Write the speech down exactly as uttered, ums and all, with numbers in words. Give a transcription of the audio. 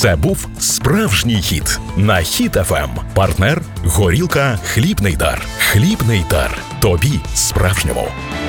Це був справжній хіт на Хіт еф ем. Партнер – горілка «Хлібний дар». «Хлібний дар». Тобі справжньому.